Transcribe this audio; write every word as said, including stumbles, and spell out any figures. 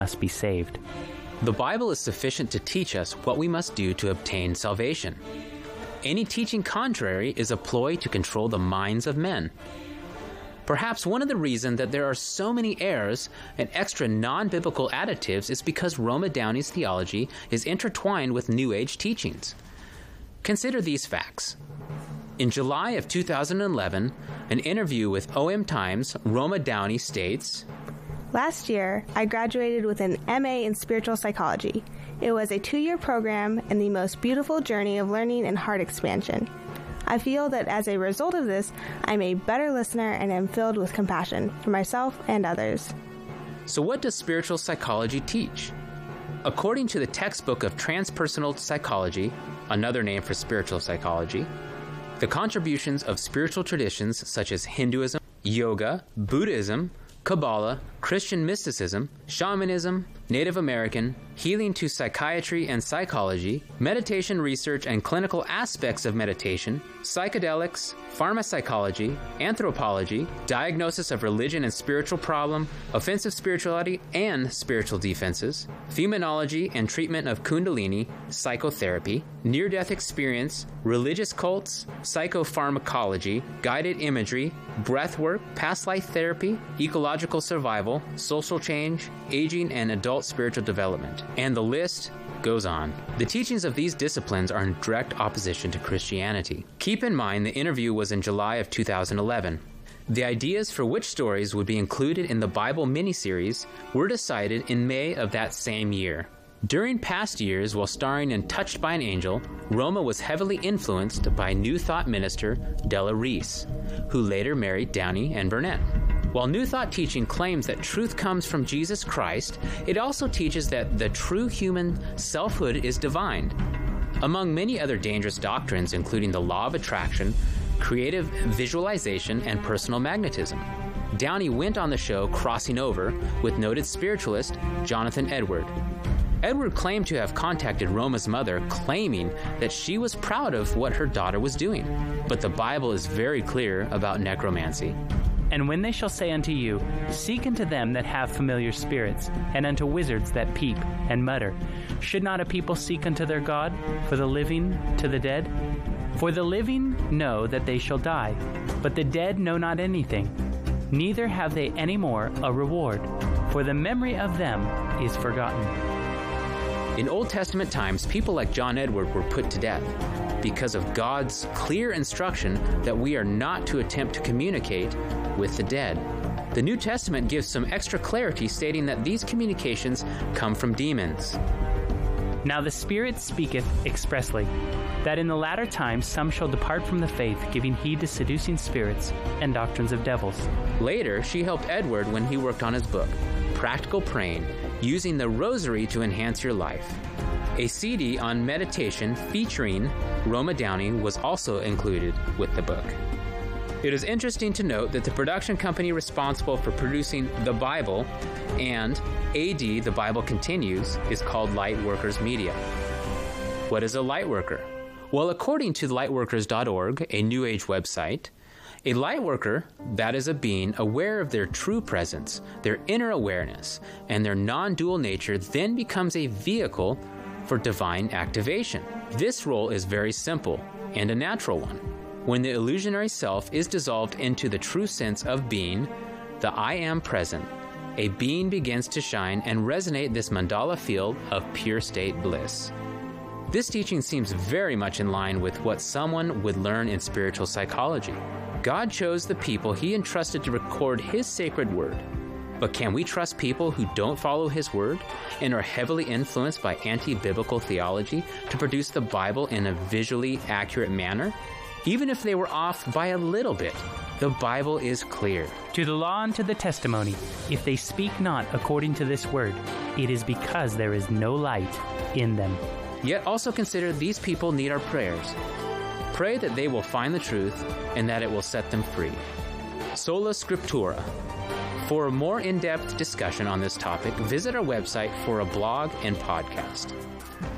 must be saved. The Bible is sufficient to teach us what we must do to obtain salvation. Any teaching contrary is a ploy to control the minds of men. Perhaps one of the reasons that there are so many errors and extra non-biblical additives is because Roma Downey's theology is intertwined with New Age teachings. Consider these facts. In July of two thousand eleven, an interview with O M Times, Roma Downey states, "Last year, I graduated with an M A in spiritual psychology. It was a two-year program and the most beautiful journey of learning and heart expansion. I feel that as a result of this, I'm a better listener and am filled with compassion for myself and others." So what does spiritual psychology teach? According to the textbook of Transpersonal Psychology, another name for spiritual psychology, the contributions of spiritual traditions such as Hinduism, yoga, Buddhism, Kabbalah, Christian mysticism, shamanism, Native American, healing to psychiatry and psychology, meditation research and clinical aspects of meditation, psychedelics, pharmapsychology, anthropology, diagnosis of religion and spiritual problem, offensive spirituality and spiritual defenses, fenomenology and treatment of kundalini, psychotherapy, near-death experience, religious cults, psychopharmacology, guided imagery, breathwork, past life therapy, ecological survival, social change, aging and adult spiritual development. And the list goes on. The teachings of these disciplines are in direct opposition to Christianity. Keep in mind the interview was in July of two thousand eleven. The ideas for which stories would be included in the Bible miniseries were decided in May of that same year. During past years, while starring in Touched by an Angel, Roma was heavily influenced by New Thought minister Della Reese, who later married Downey and Burnett. While New Thought teaching claims that truth comes from Jesus Christ, it also teaches that the true human selfhood is divine. Among many other dangerous doctrines, including the law of attraction, creative visualization, and personal magnetism. Downey went on the show Crossing Over with noted spiritualist Jonathan Edward. Edward claimed to have contacted Roma's mother, claiming that she was proud of what her daughter was doing. But the Bible is very clear about necromancy. "And when they shall say unto you, Seek unto them that have familiar spirits, and unto wizards that peep and mutter, should not a people seek unto their God, for the living to the dead? For the living know that they shall die, but the dead know not anything, neither have they any more a reward, for the memory of them is forgotten." In Old Testament times, people like John Edward were put to death because of God's clear instruction that we are not to attempt to communicate with the dead. The New Testament gives some extra clarity, stating that these communications come from demons. "Now the Spirit speaketh expressly, that in the latter times some shall depart from the faith, giving heed to seducing spirits and doctrines of devils." Later, she helped Edward when he worked on his book, Practical Praying, Using the Rosary to Enhance Your Life. A C D on meditation featuring Roma Downey was also included with the book. It is interesting to note that the production company responsible for producing The Bible and A D The Bible Continues is called Lightworkers Media. What is a lightworker? Well, according to lightworkers dot org, a New Age website, a lightworker, that is a being aware of their true presence, their inner awareness, and their non-dual nature, then becomes a vehicle for divine activation. This role is very simple and a natural one. When the illusionary self is dissolved into the true sense of being, the I am present, a being begins to shine and resonate this mandala field of pure state bliss. This teaching seems very much in line with what someone would learn in spiritual psychology. God chose the people he entrusted to record his sacred word. But can we trust people who don't follow his word and are heavily influenced by anti-biblical theology to produce the Bible in a visually accurate manner? Even if they were off by a little bit, the Bible is clear. "To the law and to the testimony, if they speak not according to this word, it is because there is no light in them." Yet also consider these people need our prayers. Pray that they will find the truth and that it will set them free. Sola Scriptura. For a more in-depth discussion on this topic, visit our website for a blog and podcast.